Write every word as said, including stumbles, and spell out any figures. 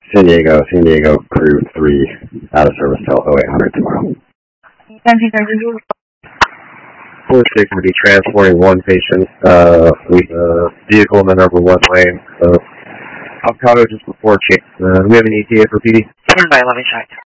San Diego, San Diego Crew three, out of service till oh eight hundred tomorrow. Four six will be transporting one patient, uh, with a vehicle in the number one lane, uh, Avocado just before change. Uh, do we have an E T A for P D? ten by eleven shot.